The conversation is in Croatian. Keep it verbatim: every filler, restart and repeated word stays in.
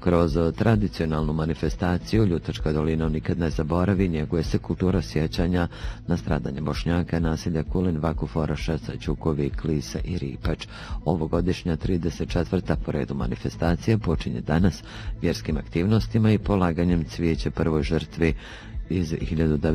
Kroz tradicionalnu manifestaciju Ljutačka dolina nikad ne zaboravi, njeguje se kultura sjećanja na stradanje Bošnjaka, naselja Kulin, Vakuf, Orašac, Ćukovi, Klisa i Ripač. Ovogodišnja trideset četvrta po redu manifestacija počinje danas vjerskim aktivnostima i polaganjem cvijeća prvoj žrtvi iz hiljadu devetsto